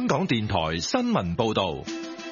香港電台新聞報道。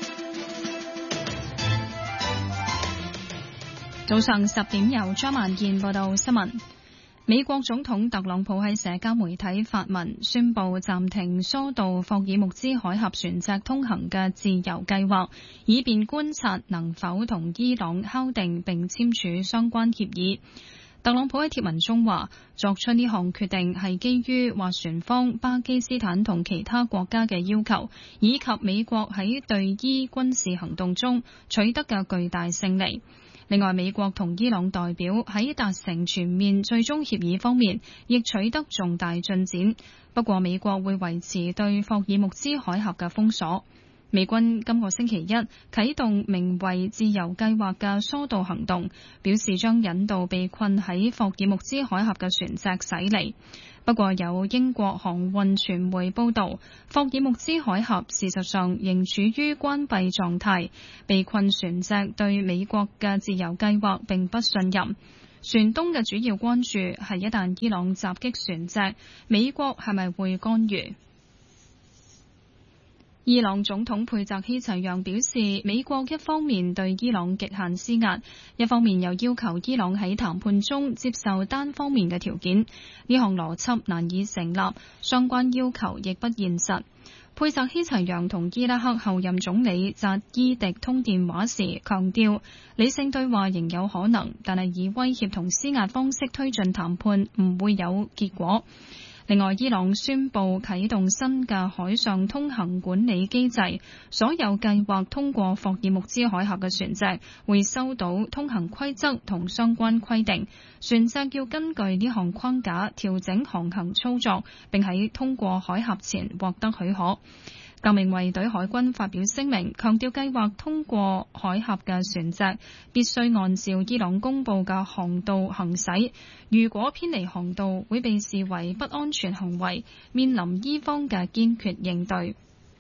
早上10點由張萬健報道新聞。美國總統特朗普喺社交媒體發文，宣布暫停疏導霍爾木茲海峽船隻通行嘅自由計劃，以便觀察能否同伊朗敲定並簽署相關協議。特朗普喺貼文中話，作出呢項決定係基於斡旋方巴基斯坦同其他國家嘅要求，以及美國喺對伊軍事行動中取得嘅巨大勝利。另外，美國同伊朗代表喺達成全面最終協議方面，亦取得重大進展。不過，美國會維持對霍爾木茲海峽嘅封鎖。美軍今個星期一啟動名為自由計劃嘅疏導行動，表示將引導被困喺霍爾木茲海峽嘅船隻駛離。不過有英國航運傳媒報道，霍爾木茲海峽事實上仍處於關閉狀態，被困船隻對美國嘅自由計劃並不信任。船東嘅主要關注係一旦伊朗襲擊船隻，美國係咪會干預？伊朗總統佩澤希齊揚表示，美國一方面對伊朗極限施壓，一方面又要求伊朗喺談判中接受單方面嘅條件。呢項邏輯難以成立，相關要求亦不現實。佩澤希齊揚同伊拉克後任總理扎伊迪通電話時強調，理性對話仍有可能，但係以威脅同施壓方式推進談判唔會有結果。另外，伊朗宣布啟動新嘅海上通行管理機制，所有計劃通過霍爾木茲海峽嘅船隻會收到通行規則同相關規定，船隻要根據呢項框架調整航行操作，並喺通過海峽前獲得許可。革命衛隊海軍發表聲明，強調計劃通過海峽嘅船隻必須按照伊朗公佈嘅航道行駛，如果偏離航道會被視為不安全行為，面臨伊方嘅堅決應對。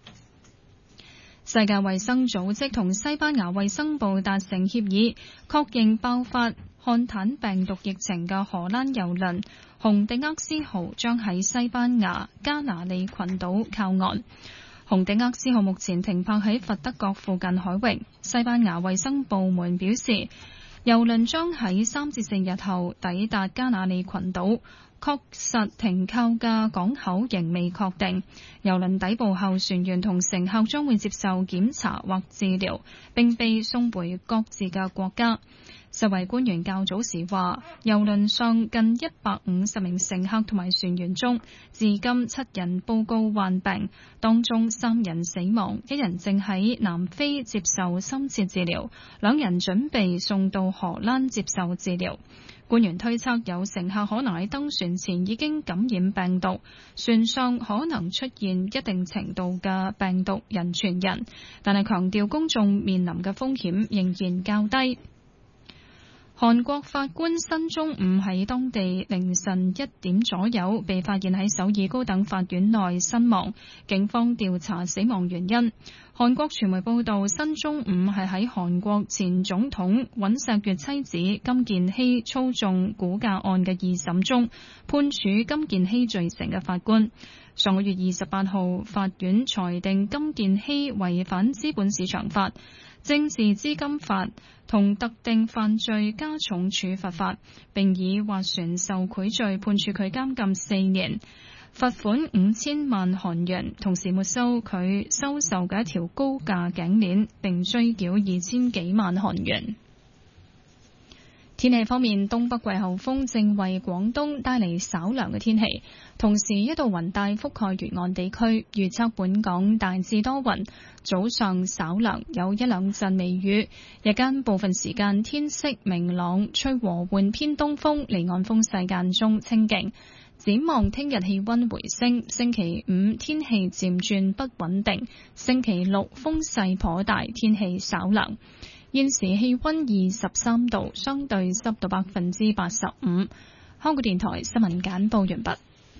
世界衛生組織同西班牙衛生部達成協議，確認爆發漢坦病毒疫情嘅荷蘭郵輪洪迪厄斯號將喺西班牙加那利群島靠岸。洪迪厄斯號目前停泊喺佛得角附近海域。西班牙衛生部門表示，郵輪將喺3至4日後抵達加那利群島，確實停靠嘅港口仍未確定。郵輪抵埗後，船員同乘客將會接受檢查或治療，並被送回各自嘅國家。世衛官員較早時話，郵輪上近150名乘客同埋船員中，至今7人報告患病，當中3人死亡，1人正喺南非接受深切治療，2人準備送到荷蘭接受治療。官員推測有乘客可能喺登船前已經感染病毒，船上可能出現一定程度嘅病毒人傳人，但係強調公眾面臨嘅風險仍然較低。韓國法官申中午喺當地凌晨1點左右被發現喺首爾高等法院內身亡，警方調查死亡原因。韓國傳媒報道，申中午係喺韓國前總統尹錫悅妻子金建希操縱股價案嘅2審中判處金建希罪成嘅法官。上個月28號，法院裁定金建希違反資本市場法、政治資金法同特定犯罪加重處罰法，並以斡旋受賄罪判處佢監禁4年，罰款5000萬韓元，同時沒收佢收受嘅一條高價頸鏈，並追繳2000幾萬韓元。天氣方面，東北季候風正為廣東帶嚟稍涼嘅天氣，同時一道雲帶覆蓋沿岸地區，預測本港大致多雲，早上稍涼，有1-2陣微雨，日間部分時間天色明朗，吹和緩偏東風，離岸風勢間中清勁。展望聽日氣溫回升，星期5天氣漸轉不穩定，星期6風勢頗大，天氣稍涼。現時氣溫23度，相對濕度85%。香港電台新聞簡報完畢。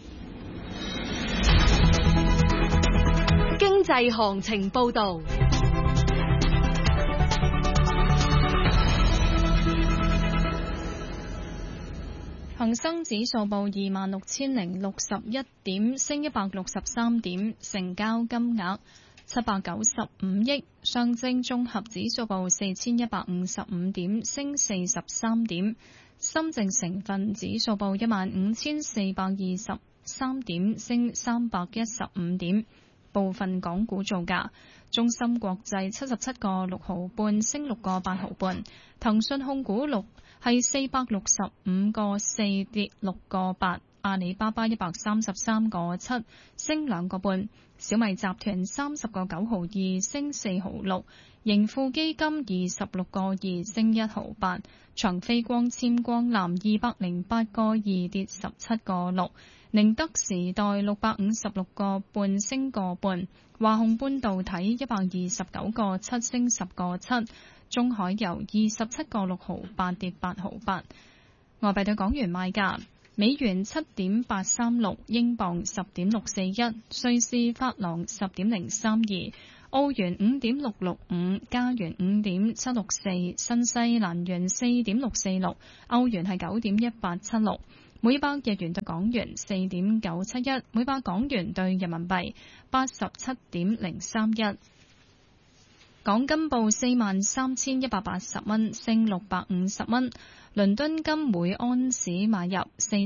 經濟行情報道。 恒生指數報26,061點，升163點，成交金額795億。上證綜合指數報4,155點，升43點。深證成分指數報15,423點，升315點。部分港股造價：中芯國際77個6毫半，升6個8毫半；騰訊控股係465個4，跌6個8；阿里巴巴133個7，升2個半；小米集團30個9毫2，升4毫6；盈富基金26個2，升1毫8；長飛光纖光纜208個2，跌17個6；寧德時代656個半，升個半；華虹半導體129個7，升10個7；中海油27個6毫8，跌8毫8。外幣對港元賣價：美元7.836，英鎊10.641，瑞士法郎10.032，澳元5.665，加元5.764，新西蘭元4.646，歐元係9.1876。每百日元對港元4.971，每百港元對人民幣87.031。港金報43,180蚊，升650蚊。倫敦金每安士買入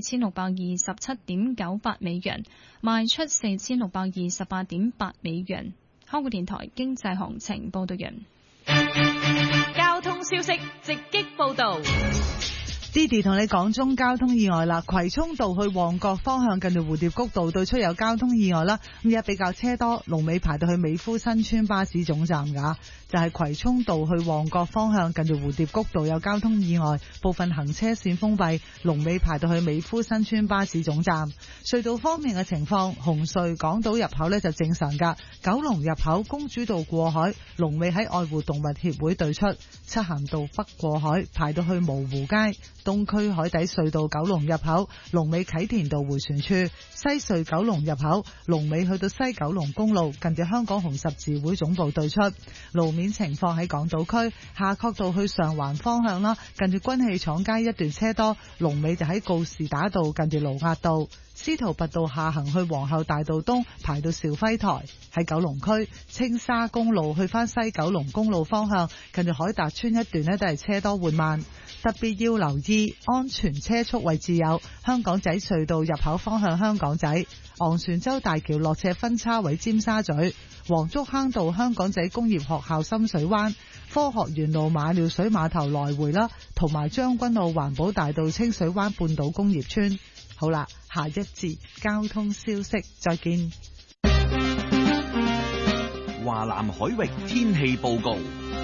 4,627.98美元，賣出4,628.8美元。香港電台經濟行情報道完。 交通消息直擊報道。 Didi 同你講中交通意外啦，葵涌道去旺角方向近住蝴蝶谷道對出有交通意外啦，咁而家比較車多，龍尾排到去美孚新村巴士總站噶，就係葵涌道去旺角方向近住蝴蝶谷道有交通意外，部分行車線封閉，龍尾排到去美孚新村巴士總站。隧道方面嘅情況，紅隧港島入口呢就正常噶，九龍入口公主道過海，龍尾喺愛護動物協會對出，漆咸道北過海排到去蕪湖街。東區海底隧道九龍入口，龍尾啟田道迴旋處；西隧九龍入口，龍尾去到西九龍公路，近住香港紅十字會總部對出。路面情況喺港島區，夏慤道去上環方向啦，近住軍器廠街一段車多，龍尾就喺告士打道近住盧押道。司徒拔道下行去皇后大道東，排到兆輝台。喺九龍區青沙公路去返西九龍公路方向，近住海達邨一段呢都係車多緩慢。特別要留意安全車速位置有香港仔隧道入口方向香港仔、昂船洲大橋落斜分叉位尖沙咀、黃竹坑道香港仔工業學校深水灣、科學園路馬料水碼頭來回啦，同埋將軍澳環保大道清水灣半島工業村。好啦，下一節交通消息再見。 華南海域天氣報告。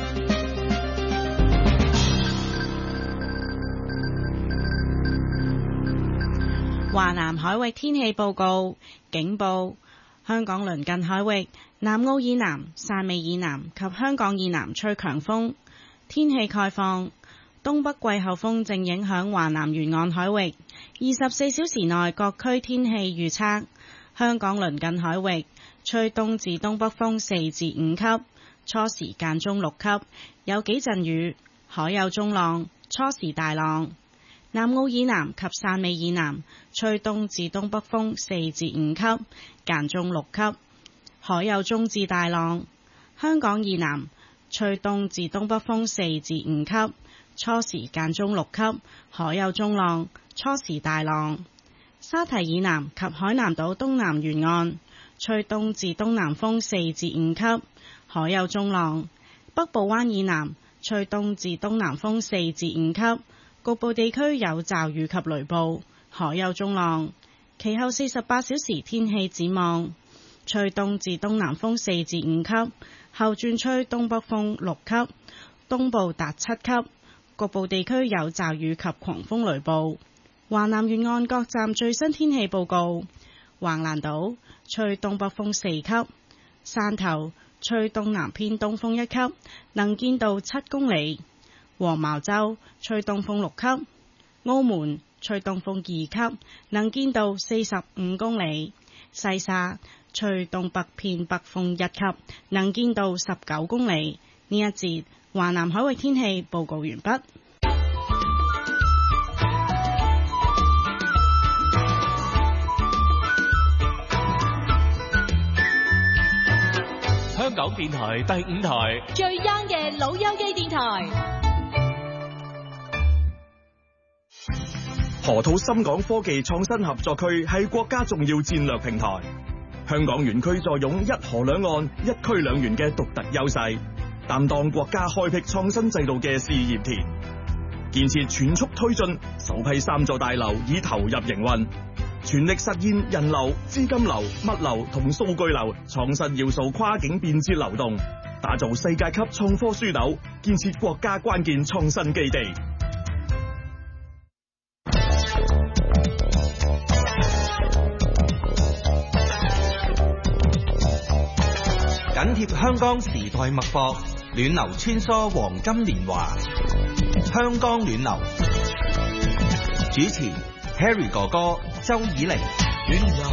華南海域天氣報告，警報：香港鄰近海域、南澳以南、汕尾以南及香港以南吹強風。天氣概況：東北季候風正影響華南沿岸海域。24小時內各區天氣預測：香港鄰近海域吹東至東北風4至5級，初時間中6級，有幾陣雨，海有中浪，初時大浪。南澳以南及汕尾以南吹東至東北風4至5級，間中6級，海有中至大浪。香港以南吹東至東北風4至5級，初時間中6級，海有中浪，初時大浪。沙堤以南及海南島東南沿岸吹東至東南風4至5級，海有中浪。北部灣以南吹東至東南風4至5級，局部地區有驟雨及雷暴，海有中浪。其後48小時天氣展望：吹東至東南風4至5級，後轉吹東北風6級，東部達7級，局部地區有驟雨及狂風雷暴。華南沿岸各站最新天氣報告：橫瀾島吹東北風4級，汕頭吹東南偏東風1級，能見度7公里；黃茅洲吹東風6級，澳門吹東風2級，能見度45公里；西沙吹東北偏北風1級，能見度19公里。呢一節華南海域天氣報告完畢。 香港電台第5台， 最 young 嘅老友記電台。 河套深港科技創新合作區係國家重要戰略平台，香港園區坐擁一河兩岸、一區兩園嘅獨特優勢，擔當國家開闢創新制度嘅試驗田。建設全速推進，首批3座大樓已投入營運，全力實現人流、資金流、物流同數據流創新要素跨境便捷流動，打造世界級創科樞紐，建設國家關鍵創新基地。 緊貼香港時代脈搏，暖流穿梭黃金年華。香港暖流主持 Harry 哥哥、周以玲。